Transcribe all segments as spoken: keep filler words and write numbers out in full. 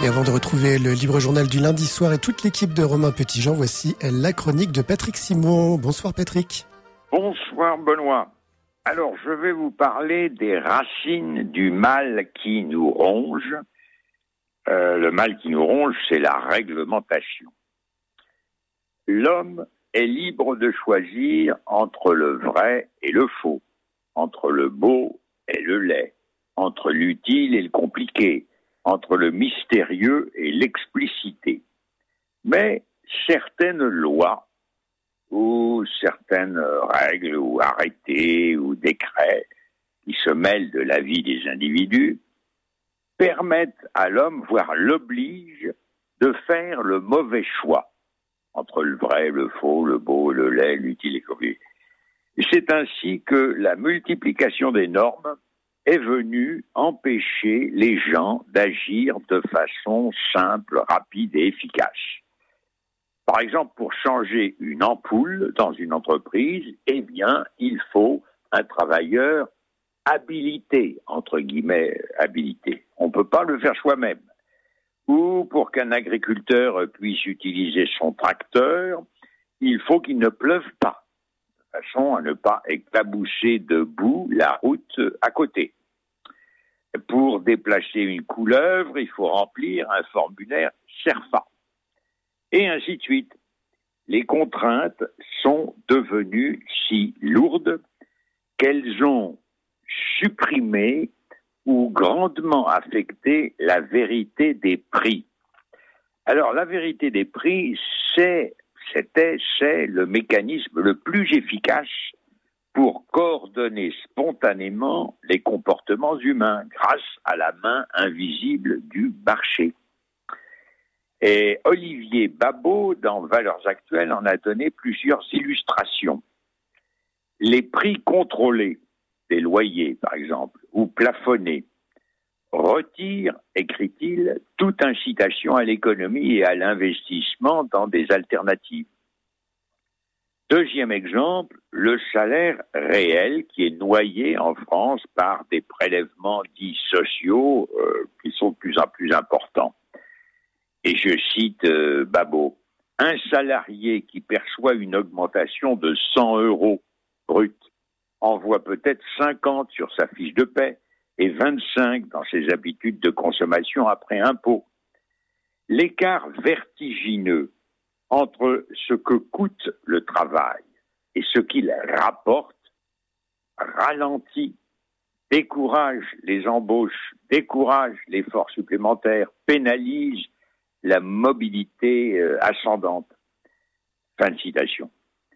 Et avant de retrouver le Libre Journal du lundi soir et toute l'équipe de Romain Petitjean, voici la chronique de Patrick Simon. Bonsoir Patrick. Bonsoir Benoît. Alors je vais vous parler des racines du mal qui nous ronge. Euh, le mal qui nous ronge, c'est la réglementation. L'homme est libre de choisir entre le vrai et le faux, entre le beau et le laid, entre l'utile et le compliqué, entre le mystérieux et l'explicité. Mais certaines lois, ou certaines règles, ou arrêtés, ou décrets, qui se mêlent de la vie des individus, permettent à l'homme, voire l'obligent, de faire le mauvais choix entre le vrai, le faux, le beau, le laid, l'utile et le compliqué. C'est ainsi que la multiplication des normes est venue empêcher les gens d'agir de façon simple, rapide et efficace. Par exemple, pour changer une ampoule dans une entreprise, eh bien, il faut un travailleur habilité, entre guillemets, habilité. On ne peut pas le faire soi-même. Ou pour qu'un agriculteur puisse utiliser son tracteur, il faut qu'il ne pleuve pas, de façon à ne pas éclabousser de boue la route à côté. Pour déplacer une couleuvre, il faut remplir un formulaire CERFA. Et ainsi de suite. Les contraintes sont devenues si lourdes qu'elles ont supprimé ou grandement affecté la vérité des prix. Alors, la vérité des prix, c'est, c'était, c'est le mécanisme le plus efficace pour coordonner spontanément les comportements humains grâce à la main invisible du marché. Et Olivier Babot, dans Valeurs actuelles, en a donné plusieurs illustrations. Les prix contrôlés des loyers, par exemple, ou plafonnés, retirent, écrit-il, toute incitation à l'économie et à l'investissement dans des alternatives. Deuxième exemple, le salaire réel qui est noyé en France par des prélèvements dits sociaux euh, qui sont de plus en plus importants. Et je cite euh, Babot, « Un salarié qui perçoit une augmentation de cent euros brut envoie peut-être cinquante sur sa fiche de paie et vingt-cinq dans ses habitudes de consommation après impôt. L'écart vertigineux entre ce que coûte le travail et ce qu'il rapporte ralentit, décourage les embauches, décourage l'effort supplémentaire, pénalise la mobilité euh, ascendante. » Fin de citation.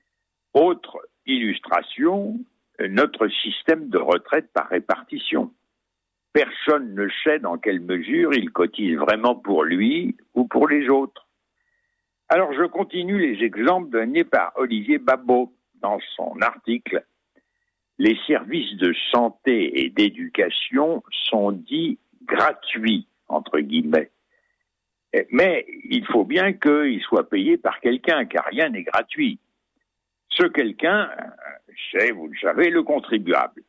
Autre illustration, notre système de retraite par répartition. Personne ne sait dans quelle mesure il cotise vraiment pour lui ou pour les autres. Alors je continue les exemples donnés par Olivier Babot dans son article. Les services de santé et d'éducation sont dits gratuits, entre guillemets. Mais il faut bien qu'ils soient payés par quelqu'un, car rien n'est gratuit. Ce quelqu'un, c'est, vous le savez, le contribuable.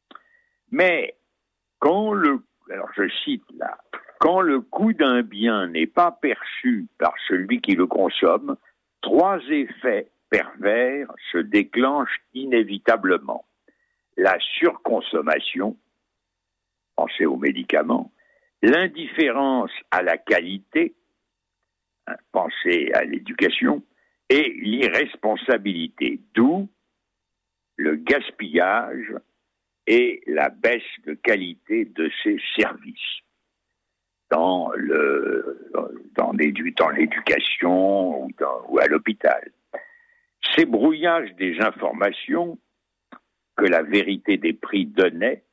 Mais quand le, alors je cite là, quand le coût d'un bien n'est pas perçu par celui qui le consomme, trois effets pervers se déclenchent inévitablement. La surconsommation, pensez aux médicaments, l'indifférence à la qualité, hein, pensez à l'éducation, et l'irresponsabilité, d'où le gaspillage et la baisse de qualité de ces services dans, le, dans, l'édu, dans l'éducation ou, dans, ou à l'hôpital. Ces brouillages des informations que la vérité des prix donnait